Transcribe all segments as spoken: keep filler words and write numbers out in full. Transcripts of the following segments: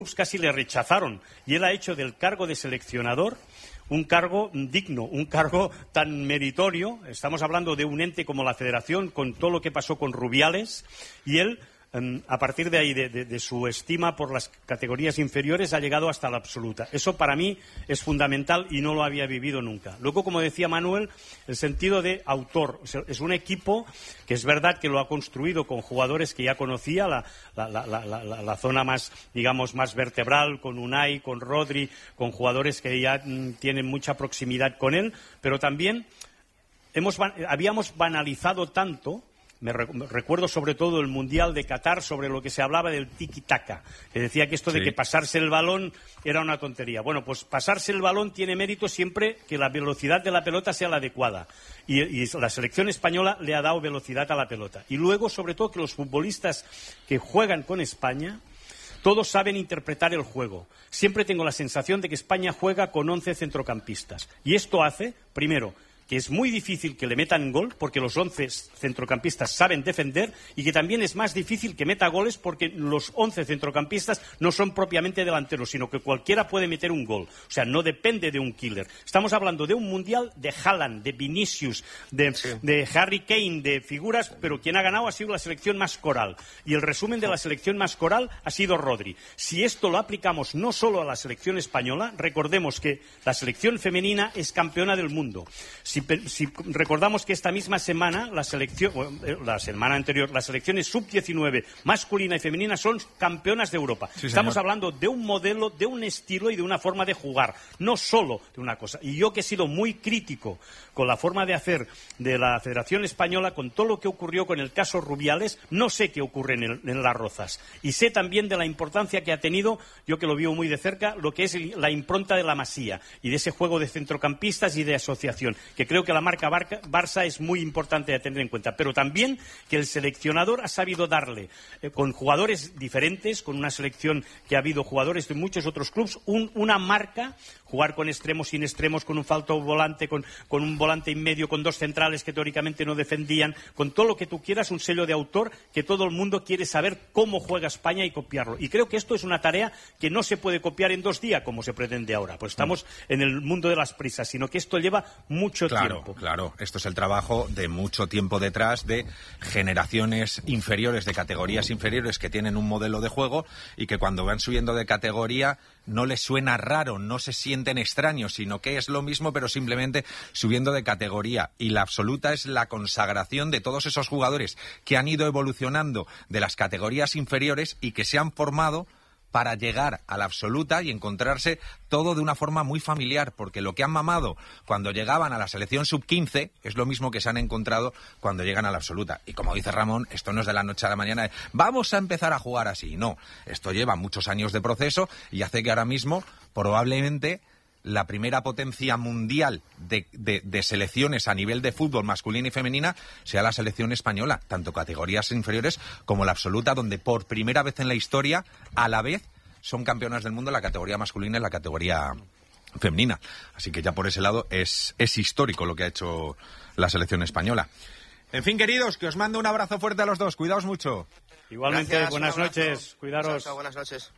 casi le rechazaron y él ha hecho del cargo de seleccionador un cargo digno, un cargo tan meritorio. Estamos hablando de un ente como la Federación, con todo lo que pasó con Rubiales, y él, a partir de ahí, de, de, de su estima por las categorías inferiores, ha llegado hasta la absoluta. Eso para mí es fundamental y no lo había vivido nunca. Luego, como decía Manuel, el sentido de autor. O sea, es un equipo que es verdad que lo ha construido con jugadores que ya conocía, la, la, la, la, la, la zona más, digamos, más vertebral, con Unai, con Rodri, con jugadores que ya mm, tienen mucha proximidad con él, pero también hemos, habíamos banalizado tanto. Me recuerdo sobre todo el Mundial de Qatar, sobre lo que se hablaba del tiki-taka, que decía que esto sí. de que pasarse el balón era una tontería. Bueno, pues pasarse el balón tiene mérito siempre que la velocidad de la pelota sea la adecuada. Y, y la selección española le ha dado velocidad a la pelota. Y luego, sobre todo, que los futbolistas que juegan con España, todos saben interpretar el juego. Siempre tengo la sensación de que España juega con once centrocampistas. Y esto hace, primero, que es muy difícil que le metan gol porque los once centrocampistas saben defender, y que también es más difícil que meta goles porque los once centrocampistas no son propiamente delanteros, sino que cualquiera puede meter un gol. O sea, no depende de un killer. Estamos hablando de un mundial de Haaland, de Vinicius, de, sí. de Harry Kane, de figuras, pero quien ha ganado ha sido la selección más coral. Y el resumen de la selección más coral ha sido Rodri. Si esto lo aplicamos no solo a la selección española, recordemos que la selección femenina es campeona del mundo. Si Si recordamos que esta misma semana, la selección, la semana anterior, las selecciones sub diecinueve masculina y femenina son campeonas de Europa. Sí, Estamos hablando de un modelo, de un estilo y de una forma de jugar, no solo de una cosa. Y yo, que he sido muy crítico con la forma de hacer de la Federación Española, con todo lo que ocurrió con el caso Rubiales, no sé qué ocurre en, el, en Las Rozas. Y sé también de la importancia que ha tenido, yo que lo vivo muy de cerca, lo que es la impronta de la Masía y de ese juego de centrocampistas y de asociación, que creo que la marca Barça es muy importante de tener en cuenta, pero también que el seleccionador ha sabido darle, eh, con jugadores diferentes, con una selección que ha habido jugadores de muchos otros clubes, un, una marca, jugar con extremos, sin extremos, con un falto volante, con, con un volante en medio, con dos centrales que teóricamente no defendían, con todo lo que tú quieras, un sello de autor que todo el mundo quiere saber cómo juega España y copiarlo. Y creo que esto es una tarea que no se puede copiar en dos días como se pretende ahora, pues estamos en el mundo de las prisas, sino que esto lleva mucho claro. tiempo. Claro, esto es el trabajo de mucho tiempo detrás, de generaciones inferiores, de categorías inferiores que tienen un modelo de juego y que cuando van subiendo de categoría no les suena raro, no se sienten extraños, sino que es lo mismo pero simplemente subiendo de categoría. Y la absoluta es la consagración de todos esos jugadores que han ido evolucionando de las categorías inferiores y que se han formado para llegar a la absoluta y encontrarse todo de una forma muy familiar, porque lo que han mamado cuando llegaban a la selección sub quince es lo mismo que se han encontrado cuando llegan a la absoluta. Y como dice Ramón, esto no es de la noche a la mañana, de, vamos a empezar a jugar así. No, esto lleva muchos años de proceso y hace que ahora mismo probablemente la primera potencia mundial de, de, de selecciones a nivel de fútbol masculina y femenina sea la selección española, tanto categorías inferiores como la absoluta, donde por primera vez en la historia, a la vez, son campeonas del mundo la categoría masculina y la categoría femenina. Así que ya por ese lado es, es histórico lo que ha hecho la selección española. En fin, queridos, que os mando un abrazo fuerte a los dos. Cuidaos mucho. Igualmente, gracias, buenas noches. Cuidaros. Chao, buenas noches.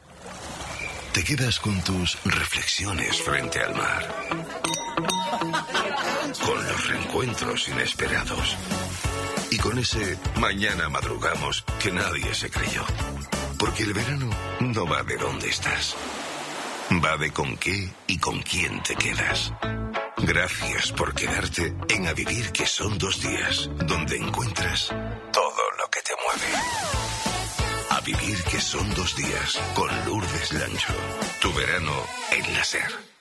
Te quedas con tus reflexiones frente al mar, con los reencuentros inesperados y con ese mañana madrugamos que nadie se creyó. Porque el verano no va de dónde estás, va de con qué y con quién te quedas. Gracias por quedarte en A Vivir, que son dos días, donde encuentras todo lo que te mueve. A Vivir, que son dos días, con Lourdes Lancho. Tu verano en la SER.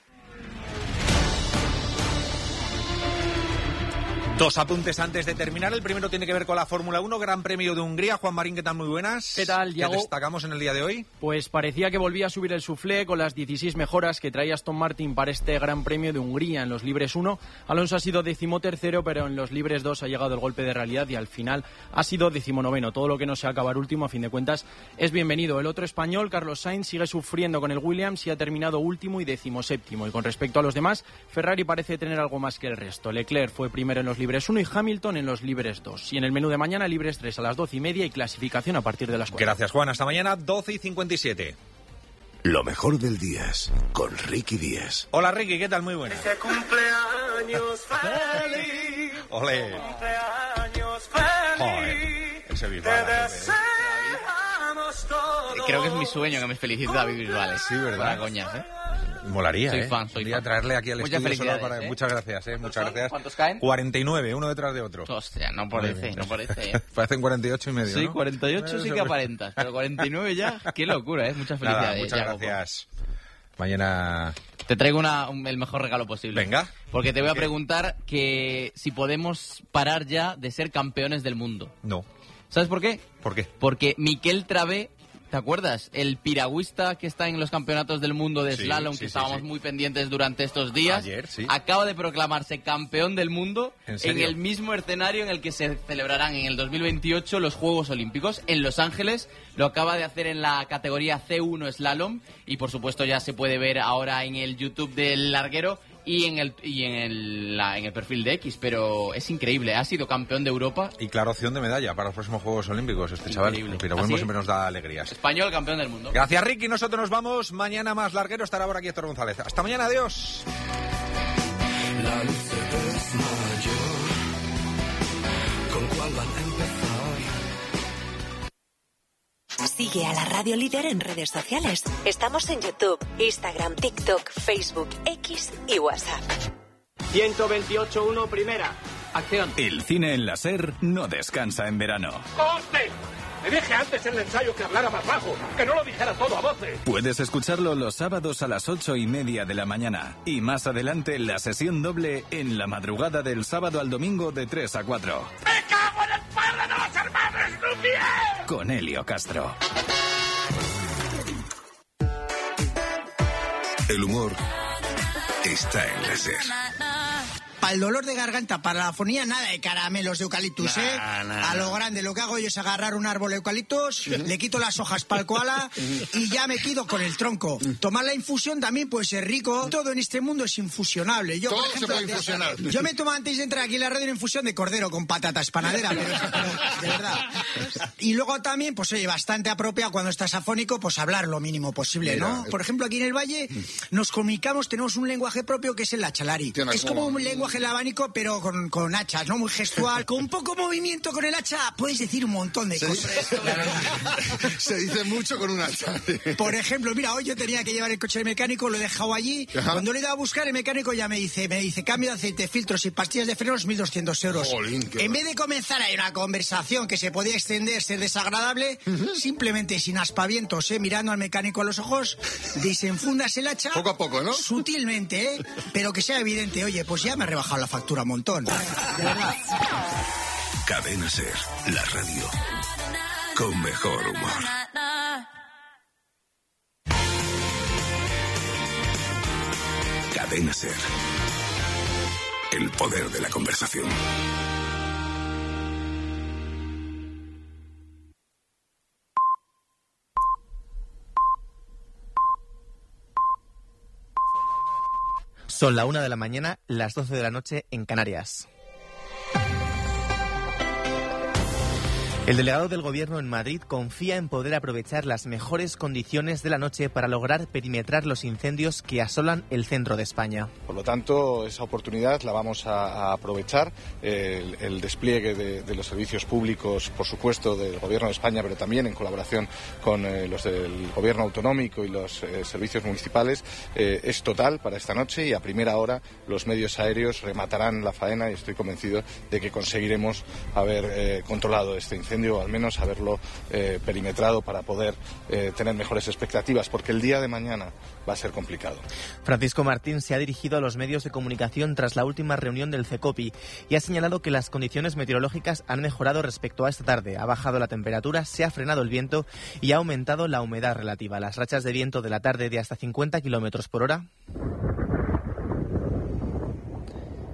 Dos apuntes antes de terminar. El primero tiene que ver con la Fórmula uno, Gran Premio de Hungría. Juan Marín, ¿qué tal? Muy buenas. ¿Qué tal, Yago? ¿Qué destacamos en el día de hoy? Pues parecía que volvía a subir el suflé con las dieciséis mejoras que traía Aston Martin para este Gran Premio de Hungría. En los libres uno, Alonso ha sido decimotercero, pero en los libres dos ha llegado el golpe de realidad y al final ha sido decimonoveno. Todo lo que no sea acabar último, a fin de cuentas, es bienvenido. El otro español, Carlos Sainz, sigue sufriendo con el Williams y ha terminado último y decimoséptimo. Y con respecto a los demás, Ferrari parece tener algo más que el resto. Leclerc fue primero en los libres uno y Hamilton en los libres dos. Y en el menú de mañana, libres tres a las doce y media y clasificación a partir de las cuatro. Gracias, Juan. Hasta mañana, doce y cincuenta y siete. Lo mejor del Días, con Ricky Díaz. Hola Ricky, ¿qué tal? Muy buenas. ¡Feliz cumpleaños feliz! Ole. ¡Cumpleaños feliz! Joder, ese Te Bisbal. deseamos todos. Creo que es mi sueño que me felicite David Bisbal. Sí, ¿verdad? Para coñas, ¿eh? Molaría, Soy ¿eh? fan, soy Un día fan. traerle aquí al Muchas estudio solo felicidades, para... ¿eh? Muchas gracias, ¿eh? Muchas son? gracias. ¿Cuántos caen? cuarenta y nueve, uno detrás de otro. Hostia, no parece, no parece. ¿eh? Parecen cuarenta y ocho y medio, Sí, ¿no? cuarenta y ocho sí que aparentas, pero cuarenta y nueve ya, qué locura, ¿eh? Muchas Nada, felicidades. muchas Jacopo. gracias. Mañana... Te traigo una, un- el mejor regalo posible. Venga. Porque te voy a ¿Qué? preguntar que si podemos parar ya de ser campeones del mundo. No. ¿Sabes por qué? ¿Por qué? Porque Miquel Travé, ¿te acuerdas? El piragüista que está en los campeonatos del mundo de Sí, slalom, sí, que sí, estábamos sí. muy pendientes durante estos días, Ayer, sí. acaba de proclamarse campeón del mundo ¿En en, serio? el mismo escenario en el que se celebrarán en el dos mil veintiocho los Juegos Olímpicos en Los Ángeles. Lo acaba de hacer en la categoría C uno slalom y por supuesto ya se puede ver ahora en el YouTube del larguero y en el y en el, la- en el perfil de X, pero es increíble, ha sido campeón de Europa, Y clara opción de medalla para los próximos Juegos Olímpicos, este chaval. Increíble. El piragüismo ¿Ah, sí? siempre nos da alegrías. español campeón del mundo. Gracias, Ricky. Nosotros nos vamos. Mañana más larguero estará por aquí Héctor González. Hasta mañana. Adiós. La luz se desmayó. ¿Con cuál van a empezar? Sigue a la Radio Líder en redes sociales. Estamos en YouTube, Instagram, TikTok, Facebook, X y WhatsApp. ciento veintiocho uno primera. Acción. El cine en la SER no descansa en verano. ¡Conste! Le dije antes en el ensayo que hablara más bajo, que no lo dijera todo a voces. Puedes escucharlo los sábados a las ocho y media de la mañana. Y más adelante la sesión doble en la madrugada del sábado al domingo de tres a cuatro. ¡Me cago en el padre de los hermanos Lumière! Con Helio Castro. El humor está en la SER. Para el dolor de garganta, para la afonía, nada de caramelos de eucaliptus, ¿eh? nah. A lo grande, lo que hago yo es agarrar un árbol de eucaliptus, le quito las hojas para el koala y ya me quedo con el tronco. Tomar la infusión también puede ser rico. Todo en este mundo es infusionable. Yo, por ejemplo, Yo me tomo antes de entrar aquí en la radio una infusión de cordero con patatas panadera, pero, pero de verdad. Y luego también, pues oye, bastante apropiado cuando estás afónico, pues hablar lo mínimo posible, ¿no? Por ejemplo, aquí en el Valle nos comunicamos, tenemos un lenguaje propio que es el hachalari. Es como un lenguaje el abanico, pero con, con hachas, ¿no? Muy gestual. Con poco movimiento con el hacha puedes decir un montón de cosas. Se dice mucho con un hacha. Por ejemplo, mira, hoy yo tenía que llevar el coche del mecánico, lo he dejado allí. Ajá. Cuando le he ido a buscar, el mecánico ya me dice, me dice, cambio de aceite, filtros y pastillas de frenos, mil doscientos euros. Jolín, qué En vez de comenzar ahí una conversación que se podía extender, ser desagradable, simplemente sin aspavientos, ¿eh? Mirando al mecánico a los ojos, desenfundas el hacha. Poco a poco, ¿no? Sutilmente, ¿eh? Pero que sea evidente, oye, pues ya me ha rebajado la factura un montón. De verdad. Cadena SER, la radio con mejor humor. Cadena SER. El poder de la conversación. Son la una de la mañana, las doce de la noche en Canarias. El delegado del Gobierno en Madrid confía en poder aprovechar las mejores condiciones de la noche para lograr perimetrar los incendios que asolan el centro de España. Por lo tanto, esa oportunidad la vamos a, a aprovechar. El, el despliegue de, de los servicios públicos, por supuesto, del Gobierno de España, pero también en colaboración con eh, los del Gobierno autonómico y los eh, servicios municipales, eh, es total para esta noche y a primera hora los medios aéreos rematarán la faena y estoy convencido de que conseguiremos haber eh, controlado este incendio o al menos haberlo eh, perimetrado para poder eh, tener mejores expectativas, porque el día de mañana va a ser complicado. Francisco Martín se ha dirigido a los medios de comunicación tras la última reunión del CECOPI y ha señalado que las condiciones meteorológicas han mejorado respecto a esta tarde. Ha bajado la temperatura, se ha frenado el viento y ha aumentado la humedad relativa. Las rachas de viento de la tarde de hasta cincuenta kilómetros por hora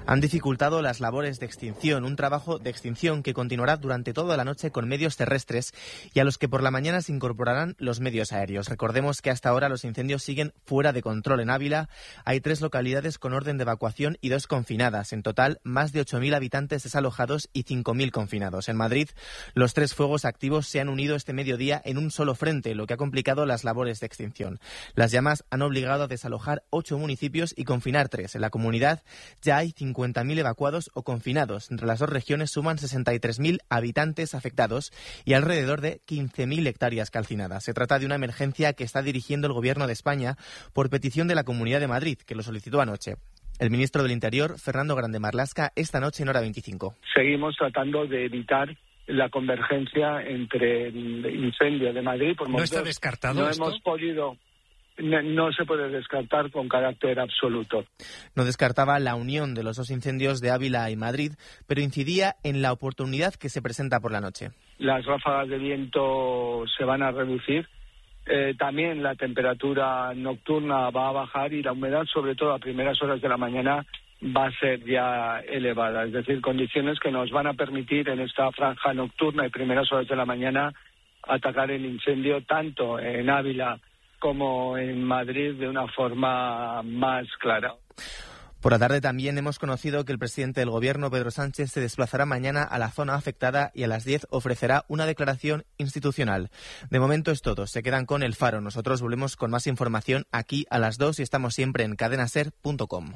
han dificultado las labores de extinción, un trabajo de extinción que continuará durante toda la noche con medios terrestres y a los que por la mañana se incorporarán los medios aéreos. Recordemos que hasta ahora los incendios siguen fuera de control. En Ávila hay tres localidades con orden de evacuación y dos confinadas. En total, más de ocho mil habitantes desalojados y cinco mil confinados. En Madrid, los tres fuegos activos se han unido este mediodía en un solo frente, lo que ha complicado las labores de extinción. Las llamas han obligado a desalojar ocho municipios y confinar tres. En la comunidad ya hay cincuenta mil evacuados o confinados. Entre las dos regiones suman sesenta y tres mil habitantes afectados y alrededor de quince mil hectáreas calcinadas. Se trata de una emergencia que está dirigiendo el Gobierno de España por petición de la Comunidad de Madrid, que lo solicitó anoche. El ministro del Interior, Fernando Grande Marlaska, esta noche en Hora veinticinco. Seguimos tratando de evitar la convergencia entre el incendio de Madrid. Por ¿No está descartado No esto? hemos podido... No, no se puede descartar con carácter absoluto. No descartaba la unión de los dos incendios de Ávila y Madrid, pero incidía en la oportunidad que se presenta por la noche. Las ráfagas de viento se van a reducir. Eh, también la temperatura nocturna va a bajar y la humedad, sobre todo a primeras horas de la mañana, va a ser ya elevada. Es decir, condiciones que nos van a permitir en esta franja nocturna y primeras horas de la mañana atacar el incendio tanto en Ávila como en Madrid de una forma más clara. Por la tarde también hemos conocido que el presidente del Gobierno, Pedro Sánchez, se desplazará mañana a la zona afectada y a las diez ofrecerá una declaración institucional. De momento es todo. Se quedan con El Faro. Nosotros volvemos con más información aquí a las dos y estamos siempre en cadena ser punto com.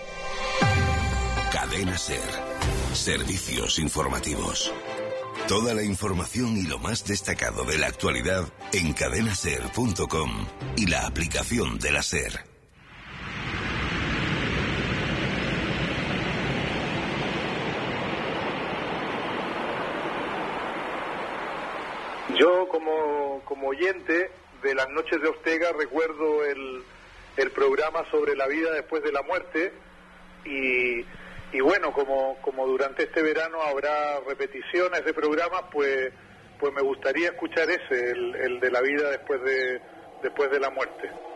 Cadena Ser. Servicios informativos. Toda la información y lo más destacado de la actualidad en cadena ser punto com y la aplicación de la SER. Yo como, como oyente de las noches de Ortega recuerdo el, el programa sobre la vida después de la muerte y... Y bueno, como, como durante este verano habrá repeticiones de programas, pues pues me gustaría escuchar ese, el, el de la vida después de después de la muerte.